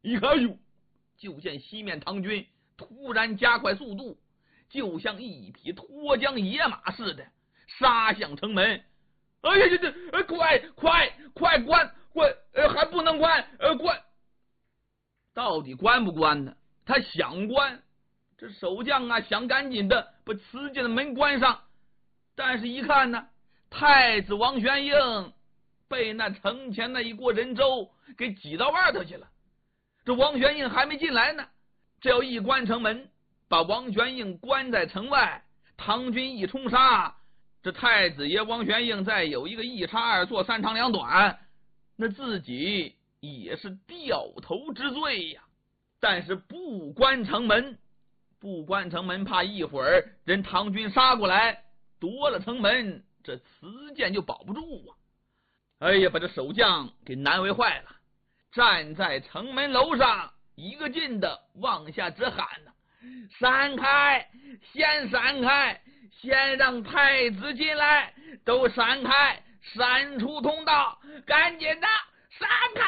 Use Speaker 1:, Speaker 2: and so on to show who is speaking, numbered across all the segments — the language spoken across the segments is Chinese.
Speaker 1: 一看哟，就见西面唐军突然加快速度，就像一匹脱缰野马似的杀向城门。哎呀，快关！还不能关，关！到底关不关呢？他想关，这守将啊想赶紧的把慈剑的门关上，但是一看呢，太子王玄英被那城前那一锅人粥给挤到外头去了。这王玄英还没进来呢，这要一关城门，把王玄英关在城外，唐军一冲杀，这太子爷王玄英再有一个一差二错三长两短，那自己也是掉头之罪呀。但是不关城门，怕一会儿人唐军杀过来夺了城门，这慈剑就保不住啊。哎呀，把这守将给难为坏了，站在城门楼上一个劲的往下直喊呢：闪开，先闪开，先让太子进来，都闪开，闪出通道，赶紧的闪开！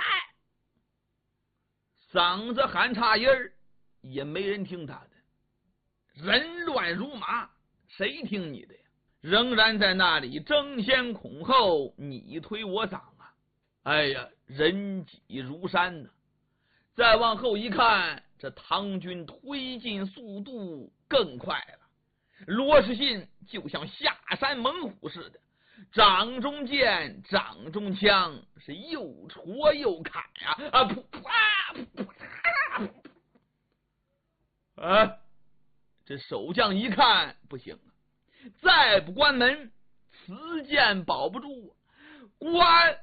Speaker 1: 嗓子喊差音儿，也没人听他的，人乱如麻，谁听你的呀？仍然在那里争先恐后，你推我搡啊！哎呀，人挤如山呢。再往后一看，这唐军推进速度更快了，罗士信就像下山猛虎似的，掌中剑，掌中枪，是又戳又砍啊！噗啊！这守将一看不行了，再不关门，慈剑保不住，关！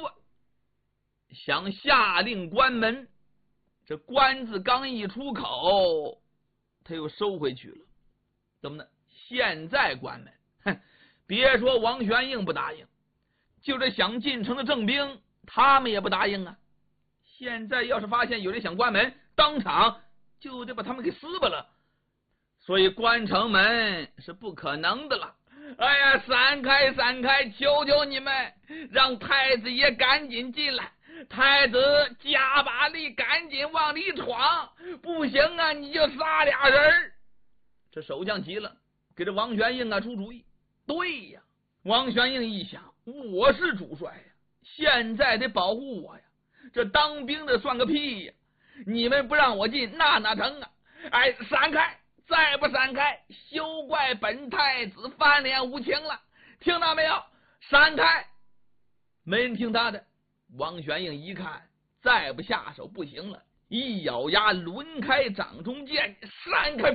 Speaker 1: 想下令关门，这关字刚一出口，他又收回去了。怎么呢？现在关门，哼！别说王玄英不答应，就这想进城的郑兵，他们也不答应啊。现在要是发现有人想关门，当场就得把他们给撕巴了。所以关城门是不可能的了。哎呀，闪开，求求你们，让太子爷赶紧进来，太子加把力，赶紧往里闯，不行啊你就杀俩人。这守将急了，给这王玄英啊出主意。对呀，王玄英一想，我是主帅呀，现在得保护我呀，这当兵的算个屁呀！你们不让我进，那哪成啊？哎，闪开！再不闪开，休怪本太子翻脸无情了，听到没有？闪开！没人听他的。王玄英一看，再不下手不行了，一咬牙，抡开掌中剑，闪开！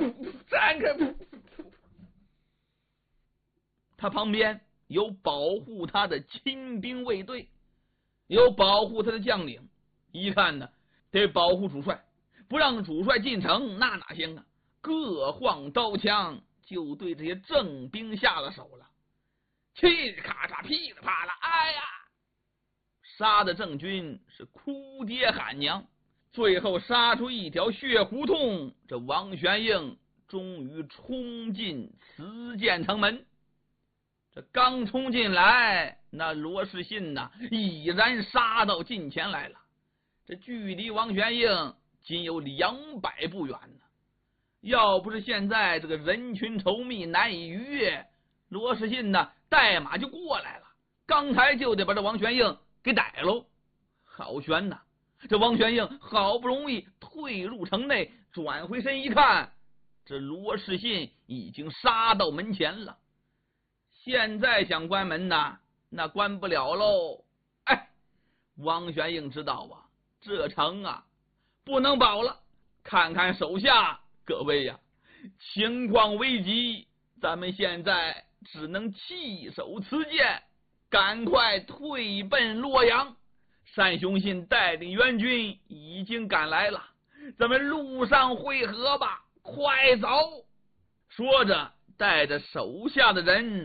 Speaker 1: 他旁边有保护他的亲兵卫队，有保护他的将领，一看呢，得保护主帅，不让主帅进城，那哪行啊？各晃刀枪，就对这些郑兵下了手了。嘁咔嚓，噼里啪啦，哎呀，杀的郑军是哭爹喊娘，最后杀出一条血胡同，这王玄英终于冲进慈剑城门。这刚冲进来，那罗士信呐已然杀到近前来了，这距离王玄英仅有200步远呢。要不是现在这个人群稠密难以逾越，罗士信呢带马就过来了，刚才就得把这王玄英给逮喽。好悬呐！这王玄英好不容易退入城内，转回身一看，这罗士信已经杀到门前了。现在想关门呐，那关不了喽。哎，王玄英知道啊，这城啊不能保了。看看手下各位呀，情况危急，咱们现在只能弃守慈剑，赶快退奔洛阳。单雄信带领援军已经赶来了，咱们路上会合吧，快走！说着，带着手下的人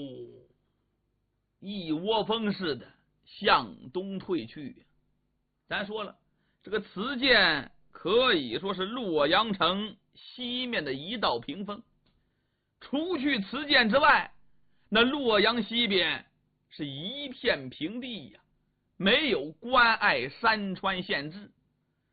Speaker 1: 一窝蜂似的向东退去。咱说了，这个慈剑可以说是洛阳城西面的一道屏风，除去慈剑之外，那洛阳西边是一片平地呀，没有关隘山川限制。